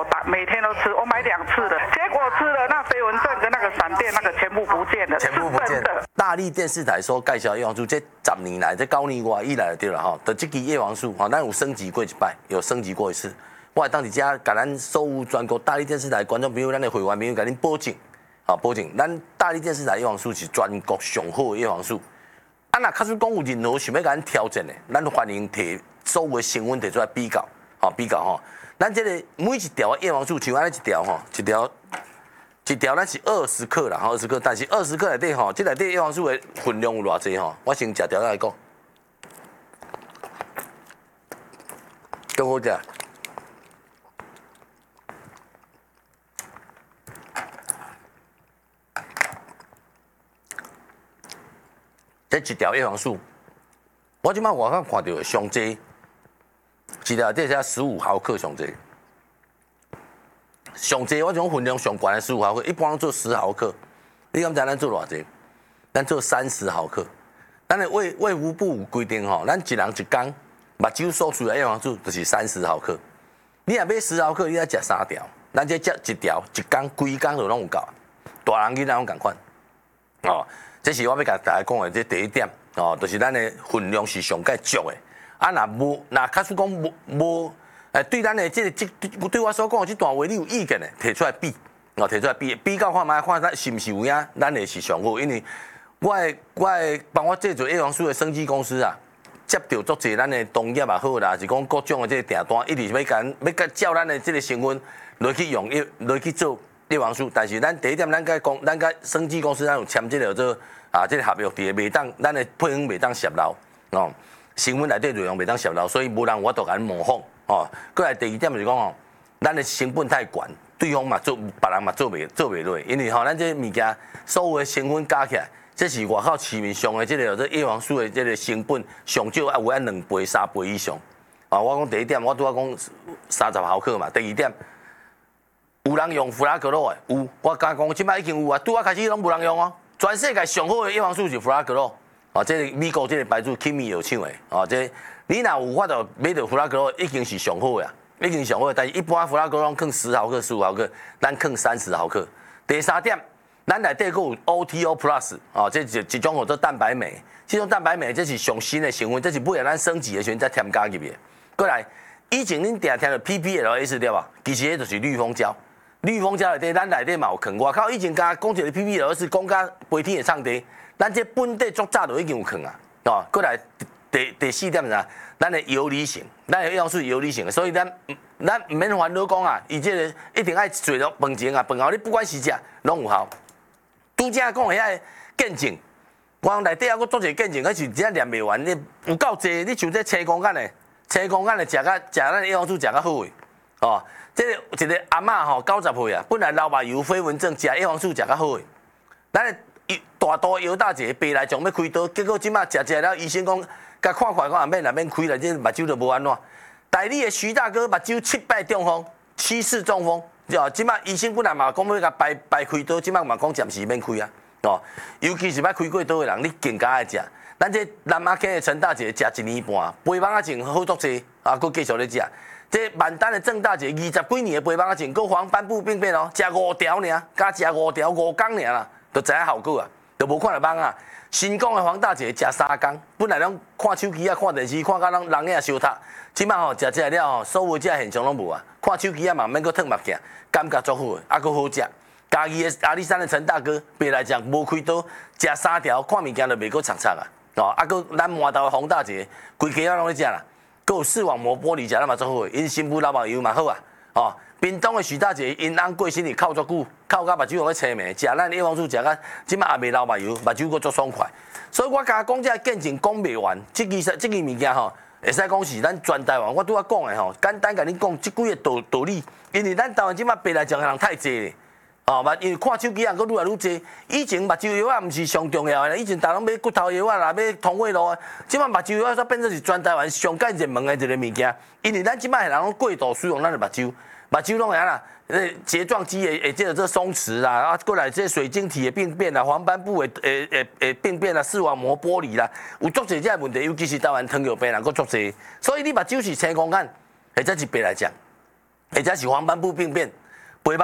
每天都吃，我买2次了，结果吃了那飞蚊症跟那个闪电那个全部不见了， 全部不见了。大力电视台所介绍叶黄素，这10年来，这9年外以来就对了哈。的这支叶黄素哈，咱有升级过一摆，有升级过一次。我当时家甲咱所有全国大力电视台观众朋友、咱的会员朋友，甲恁保证，啊保证，咱大力电视台叶黄素是全国上好的叶黄素。啊，若假使讲有任何想要甲咱挑战的，咱欢迎摕所有的成分摕出来比较，吼比较吼。咱这个每一条叶黄素，像安尼一条吼，一条咱是20克啦，吼20克，但是20克内底吼，这内底叶黄素的分量有偌济吼？我先食条来讲，更好食。这一条叶黄素，我即摆外口看到上济，一条这才15毫克上济。上济我种分量上悬的15毫克，一般做10毫克。你敢知咱做偌济？咱做30毫克。咱的卫福部有规定吼，咱一人一工目睭所需的叶黄素就是30毫克。你若买10毫克，你要食3条，咱这食一条一工规工就拢有够。大人囡仔拢共款，哦。这是我要甲大家讲的，这第一点哦，就是咱的分量是上介足的。啊，若假使讲无，对咱的对我所讲的这段话，你有意见的，提出来比，哦，提出来比较看卖，看咱是毋是有影，咱的是上好。因为我帮我制作叶黄素的生技公司啊，接到足侪咱的同业也好啦，是讲各种的这个订单，一直要照咱的这个成分来去用来去做叶黄素。但是咱第一点，咱甲生技公司咱有签这个做。这个合约伫袂当，咱的配方袂当泄漏哦，成分内底内容袂当泄漏，所以无人我都甲模仿哦。过来第二点就是讲哦，咱的成本太悬，对方嘛做，别人嘛做袂落，因为吼咱这物件所有的成分加起来，这是外口市面上的这个叶黄素的这个成本上少啊有2倍、3倍以上。啊，我讲第一点，我拄仔讲30毫克嘛。第二点，有人用弗拉格洛的，有，我敢讲即摆已经有啊，拄仔开始拢无人用哦。全世界上好的叶黄素是弗拉格洛，哦，这美国这个牌子 Kimi 有抢的，哦，这你若有法度买到弗拉格洛，已经是上好的，已经上好的。但是一般弗拉格洛放10毫克、15毫克，咱放30毫克。第三点，咱内底还有 OTO Plus， 哦，这一种叫做蛋白酶，这种蛋白酶这是上新的成分，这是尾仔咱升级的时阵才添加入去。过来，以前恁定听到 PPLS 对吧？其实迄就是绿蜂胶。绿蜂胶内底，咱内底嘛有藏。外口以前甲讲一个 PPLS， 讲甲飞天的唱地，咱这本地足早就已经有藏啊。哦，过来第4点是啥？咱的游离性，咱的叶黄素游离性的，所以咱唔免烦恼讲啊，伊这个一定爱做了饭前啊，饭后你不管是食，拢有效。拄则讲的遐见证，我内底还佫做一个见证，可是真念袂完，你有够济，你像这青公干的，青公干的食咱的叶黄素食较好的，哦。这个一个阿嬷吼90岁啊，本来老目睭、飞蚊症，食叶黄素食较好诶。咱的大肚腰大一个白内障要开刀，结果即马食了，医生讲，甲看看讲也免开了，这目睭就无安怎。台里的徐大哥目睭7摆中风，7次中风，哦，即马医生本来嘛讲要甲摆开刀，即马嘛讲暂时免开啊，哦，尤其是捌开过刀的人，你更加爱食。咱这南马溪的陈大姐食1年半，肥胖仔症好足济，啊，佫继续咧食。这万丹的郑大姐20几年的肥胖仔症，佫黄斑部病变哦，食5条尔，加食5条5工尔啦，就知影效果啊，就无看到茫啊。新讲的黄大姐食3工，本来拢看手机啊、看电视，看到人影烧塌，即摆吼食了吼，所有这现象拢无啊。看手机啊嘛，免佫脱目镜，感觉足好的，啊佫好食。家己的阿里山的陈大哥，白来讲无开刀，食3条，看物件就袂佫擦擦啊。哦，啊佫咱麻豆的黄大姐，规家仔拢咧食啦。佫有视网膜玻璃食得嘛足好，因新妇老目睭嘛好啊。哦，屏东的徐大姐因翁过身是靠足久，靠到目睭用咧青霉，食咱叶黄素食到即摆也袂老目睭，目睭佫足爽快。所以我甲讲这见证讲袂完，这个物件吼，会使讲是咱全台湾我拄仔讲的吼，简单甲你讲即几个道理，因为咱台湾即摆白内障的人太济咧。哦，因为看手机人佫愈来愈济，以前目睭药啊毋是上重要的，以前大家拢买骨头药啊啦，买通胃路啊，即摆目睭药煞变做是全台湾上介热门的一个物件，因为咱即摆人拢过度使用咱的目睭，目睭拢会啊啦，睫状肌的这个松弛啦，啊过来这水晶体的病变啦，黄斑部的病变啦，视网膜剥离啦，有足侪这问题，尤其是台湾糖尿病人佫足侪，所以你目睭是青光眼，或者是白内障。 或者是黄斑部病变，